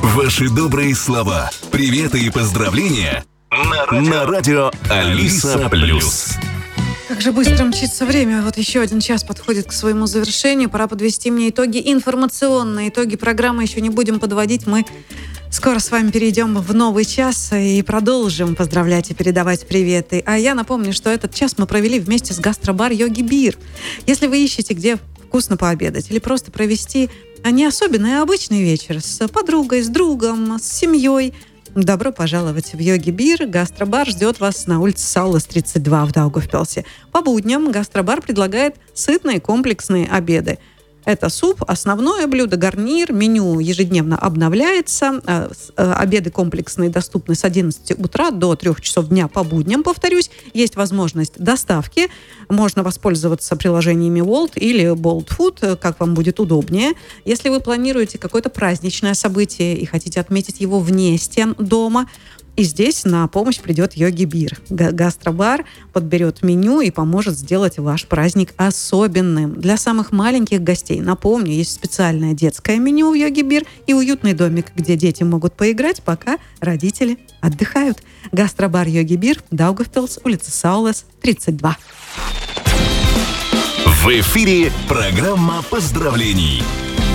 Ваши добрые слова, приветы и поздравления на радио Алиса+. Как же быстро мчится время. Вот еще один час подходит к своему завершению. Пора подвести мне итоги информационные. Итоги программы еще не будем подводить. Мы скоро с вами перейдем в новый час и продолжим поздравлять и передавать приветы. А я напомню, что этот час мы провели вместе с гастробар Йоги Бир. Если вы ищете, где вкусно пообедать или просто провести не особенный, а обычный вечер с подругой, с другом, с семьей, добро пожаловать в Йоги Бир. Гастробар ждет вас на улице Саулас, 32 в Даугавпилсе. По будням гастробар предлагает сытные комплексные обеды. Это суп, основное блюдо, гарнир, меню ежедневно обновляется. Обеды комплексные доступны с 11 утра до 3 часов дня по будням, повторюсь. Есть возможность доставки. Можно воспользоваться приложениями Wolt или Bolt Food, как вам будет удобнее. Если вы планируете какое-то праздничное событие и хотите отметить его вне стен дома, и здесь на помощь придет Йоги Бир. Гастробар подберет меню и поможет сделать ваш праздник особенным. Для самых маленьких гостей, напомню, есть специальное детское меню в Йоги Бир и уютный домик, где дети могут поиграть, пока родители отдыхают. Гастробар Йоги Бир, Даугавпилс, улица Саулас, 32. В эфире программа поздравлений.